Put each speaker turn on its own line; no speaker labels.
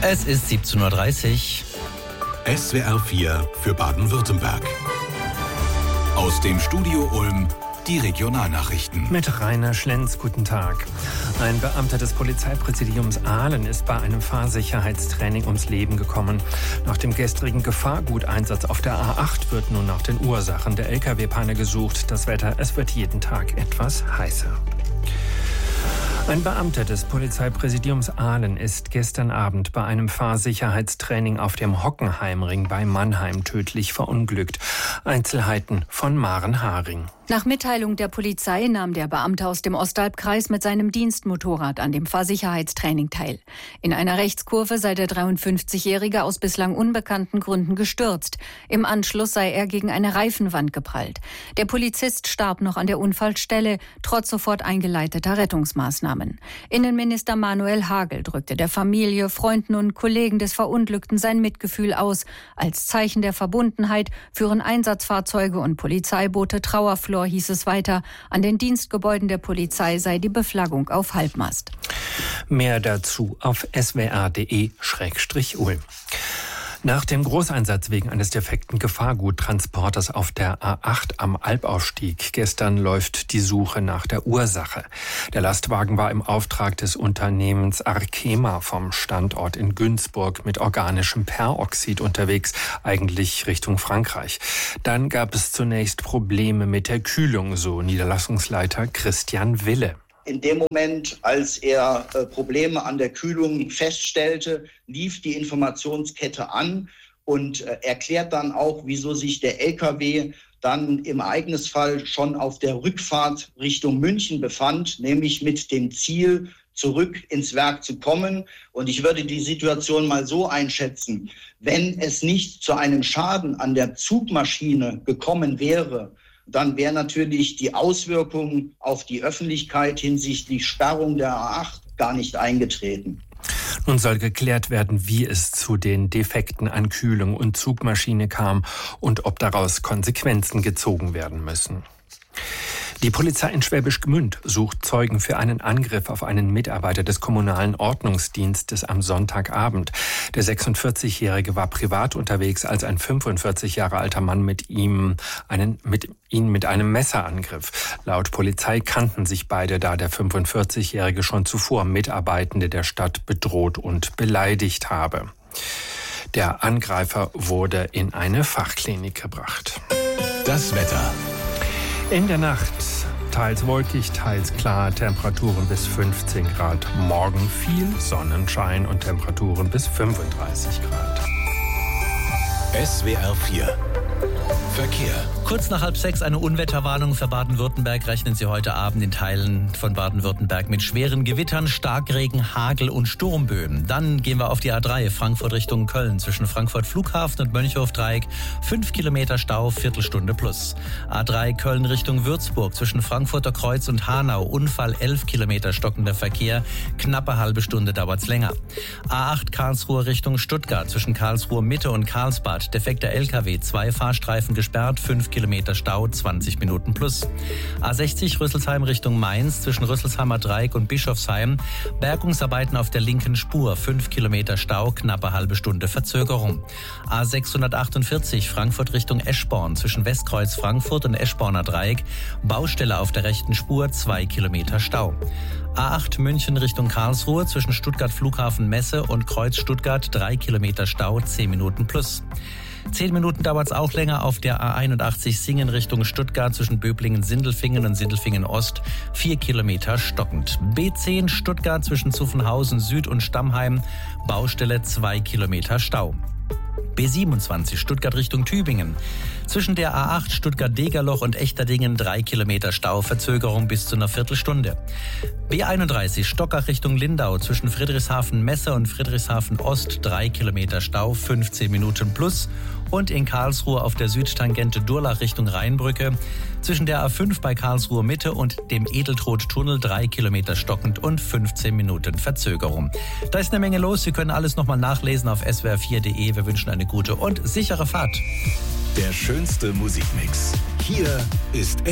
Es ist 17:30 Uhr.
SWR 4 für Baden-Württemberg. Aus dem Studio Ulm die Regionalnachrichten.
Mit Rainer Schlenz, guten Tag. Ein Beamter des Polizeipräsidiums Aalen ist bei einem Fahrsicherheitstraining ums Leben gekommen. Nach dem gestrigen Gefahrguteinsatz auf der A8 wird nun nach den Ursachen der Lkw-Panne gesucht. Das Wetter, es wird jeden Tag etwas heißer. Ein Beamter des Polizeipräsidiums Aalen ist gestern Abend bei einem Fahrsicherheitstraining auf dem Hockenheimring bei Mannheim tödlich verunglückt. Einzelheiten von Maren Haring.
Nach Mitteilung der Polizei nahm der Beamte aus dem Ostalbkreis mit seinem Dienstmotorrad an dem Fahrsicherheitstraining teil. In einer Rechtskurve sei der 53-Jährige aus bislang unbekannten Gründen gestürzt. Im Anschluss sei er gegen eine Reifenwand geprallt. Der Polizist starb noch an der Unfallstelle, trotz sofort eingeleiteter Rettungsmaßnahmen. Innenminister Manuel Hagel drückte der Familie, Freunden und Kollegen des Verunglückten sein Mitgefühl aus. Als Zeichen der Verbundenheit führen Einsatzfahrzeuge und Polizeiboote Trauerflor, hieß es weiter. An den Dienstgebäuden der Polizei sei die Beflaggung auf Halbmast.
Mehr dazu auf swr.de/Ulm. Nach dem Großeinsatz wegen eines defekten Gefahrguttransporters auf der A8 am Albaufstieg gestern läuft die Suche nach der Ursache. Der Lastwagen war im Auftrag des Unternehmens Arkema vom Standort in Günzburg mit organischem Peroxid unterwegs, eigentlich Richtung Frankreich. Dann gab es zunächst Probleme mit der Kühlung, so Niederlassungsleiter Christian Wille.
In dem Moment, als er Probleme an der Kühlung feststellte, lief die Informationskette an und erklärt dann auch, wieso sich der LKW dann im Ereignisfall schon auf der Rückfahrt Richtung München befand, nämlich mit dem Ziel, zurück ins Werk zu kommen. Und ich würde die Situation mal so einschätzen: Wenn es nicht zu einem Schaden an der Zugmaschine gekommen wäre, dann wäre natürlich die Auswirkung auf die Öffentlichkeit hinsichtlich Sperrung der A8 gar nicht eingetreten.
Nun soll geklärt werden, wie es zu den Defekten an Kühlung und Zugmaschine kam und ob daraus Konsequenzen gezogen werden müssen. Die Polizei in Schwäbisch Gmünd sucht Zeugen für einen Angriff auf einen Mitarbeiter des kommunalen Ordnungsdienstes am Sonntagabend. Der 46-Jährige war privat unterwegs, als ein 45 Jahre alter Mann ihn mit einem Messer angriff. Laut Polizei kannten sich beide, da der 45-Jährige schon zuvor Mitarbeitende der Stadt bedroht und beleidigt habe. Der Angreifer wurde in eine Fachklinik gebracht.
Das Wetter.
In der Nacht teils wolkig, teils klar, Temperaturen bis 15 Grad. Morgen viel Sonnenschein und Temperaturen bis 35 Grad.
SWR 4 Verkehr.
Kurz nach 5:30 eine Unwetterwarnung für Baden-Württemberg. Rechnen Sie heute Abend in Teilen von Baden-Württemberg mit schweren Gewittern, Starkregen, Hagel und Sturmböen. Dann gehen wir auf die A3 Frankfurt Richtung Köln. Zwischen Frankfurt Flughafen und Mönchhof-Dreieck 5 Kilometer Stau, Viertelstunde plus. A3 Köln Richtung Würzburg. Zwischen Frankfurter Kreuz und Hanau. Unfall 11 Kilometer stockender Verkehr. Knappe halbe Stunde dauert's länger. A8 Karlsruhe Richtung Stuttgart. Zwischen Karlsruhe Mitte und Karlsbad. Defekter LKW. 2 Fahrstreifen gesperrt. 5 Kilometer Stau, 20 Minuten plus. A60 Rüsselsheim Richtung Mainz, zwischen Rüsselsheimer Dreieck und Bischofsheim. Bergungsarbeiten auf der linken Spur, 5 Kilometer Stau, knappe halbe Stunde Verzögerung. A648 Frankfurt Richtung Eschborn, zwischen Westkreuz Frankfurt und Eschborner Dreieck. Baustelle auf der rechten Spur, 2 Kilometer Stau. A8 München Richtung Karlsruhe, zwischen Stuttgart Flughafen Messe und Kreuz Stuttgart, 3 Kilometer Stau, 10 Minuten plus. 10 Minuten dauert es auch länger auf der A81 Singen Richtung Stuttgart zwischen Böblingen-Sindelfingen und Sindelfingen-Ost. 4 Kilometer stockend. B10 Stuttgart zwischen Zuffenhausen Süd und Stammheim. Baustelle 2 Kilometer Stau. B27 Stuttgart Richtung Tübingen. Zwischen der A8 Stuttgart-Degerloch und Echterdingen 3 Kilometer Stau, Verzögerung bis zu einer Viertelstunde. B31 Stockach Richtung Lindau zwischen Friedrichshafen-Messe und Friedrichshafen-Ost 3 Kilometer Stau, 15 Minuten plus. Und in Karlsruhe auf der Südtangente Durlach Richtung Rheinbrücke zwischen der A5 bei Karlsruhe Mitte und dem Edeltrot-Tunnel 3 Kilometer stockend und 15 Minuten Verzögerung. Da ist eine Menge los. Sie können alles nochmal nachlesen auf swr4.de. Wir wünschen eine gute und sichere Fahrt.
Der schönste Musikmix. Hier ist